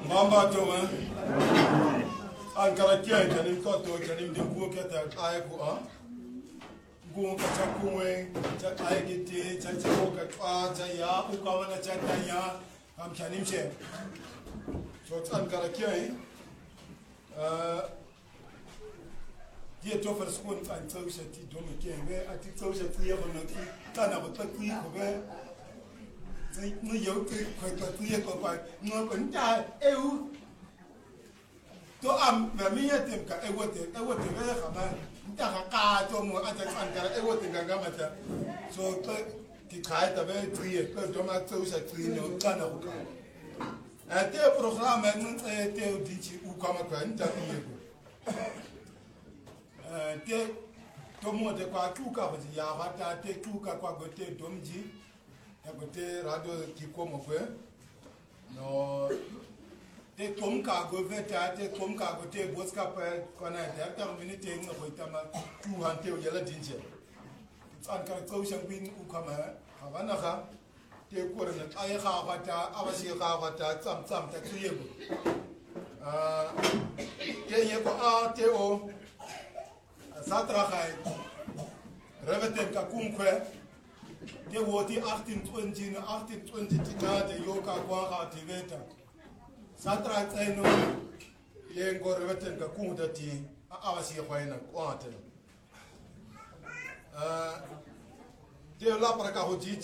Mamba Toma, Ankarakia, Janim Koto, Janim de Bukata, Ayako, Gumkachakuwe, Ayagiti, Chachoka, Jaya, Ukawana Chataya, Amkanimche. So it's Ankarakia. Dear Toffer School and Social Dominican, where I think social clear on the Tana of the Queen of where no yoke, quite clear by no entire EU. To Mamia Timka, I would the Verhama, Taka, Tomo, Attack, I would the Gagamata. So the kite of very clear, Toma social clean of Tana. And their program and tell Dichi Ukamaka, te tomo de kwa tuka ya hata te tuka kwa gote domji ya gote radio kikomo kwe no te tomka go veta te tomka gote boska pa kona ya ta minute ngo boitama tu hante o yala dinje tsan ka ko shangwin ukama hawana ka te korana ay kha hata awasi kha hata tsam ta tuyego te yego a te o Satrachai, Revetem Kakumque, de Woti 1820, 1820 Tigade, Yoka, Guaha, Tiveta. Satrachai no, Yengo Revetem Kakum dati, Awasi Huayna, Quantum. De Lapraca Hoti,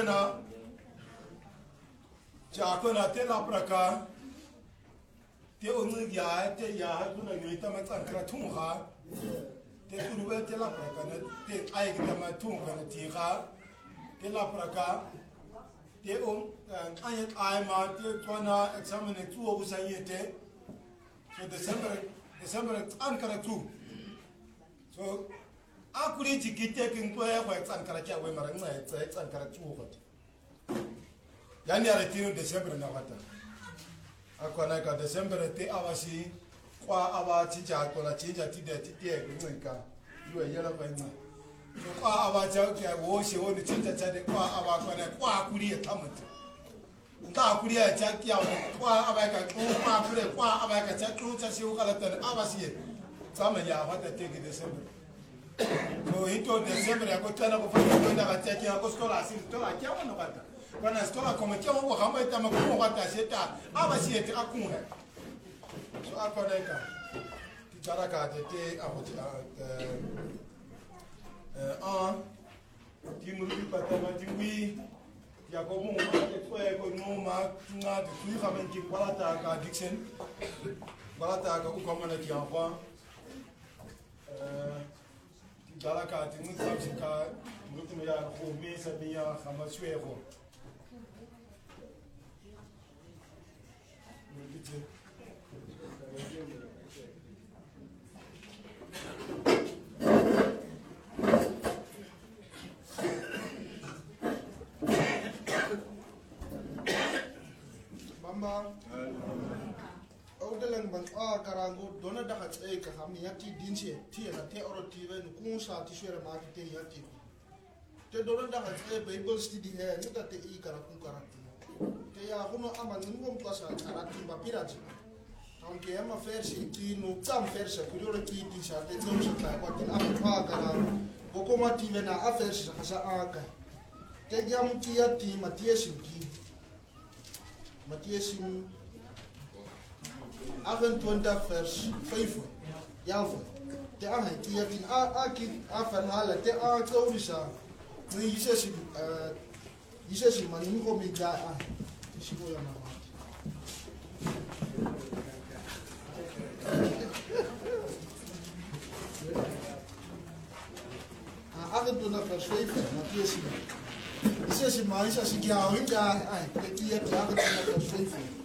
Chapena, Te Lapraca, Te Unugia, Te Yahuna, Nitamat Kratumha. Te kuruwe te la praka na te ai kita matunga na tira te la praka te ayat ai ma te twana examine tu usayete so December ankara tu so akuri jikite kin to ya kwa ankara kya we maranga ya ankara tu hot yani ara tino December na wata akwana ka December te awasi kwa awa chicha kola chicha tide kunga yue yela kwenda kwa awa cha woshi woni chicha chade kwa awa kwa kulia tamata nda kulia cha kia kwa awa ka kwa awa ka cha cha si ukala tan awa si sama ya hata tege December so hito December ya kotana ko fanya kwenda ka cha kia ko skola si tola kia wana kata kana skola kama kia wa kama itama ko kata seta awa si ete akunga so akoneka tijaraka tete abuti timuri patama timwi ya ko mo ke tsoe ko no ma nga de kui khamen ki balata ka addiction balata ka ukamana ki afa tijaraka timwi sabsika mutum ya ko me sabia khama swego Mama, Odelang bang karango dona dahat ka kami yati dinche tia na te orotive no kun sa ti shwera ma te yati te dona dahat Bible study he nita te karakun karakun te ya kuno ama ngom klasa karakun papiraji aunque ama versi ki no tam versi kuriora ki ti sa te no sa ta kwa te apa kara boko mative na a versi sa aka te jam ki yati Matias ki Matias 28 vers 5 Java te aha ki yati a verhala te a tawisa ni yisesi mani ko mi ja a siko ya na Agentuna persuade Matias. Isso é mais assim que a única que é que a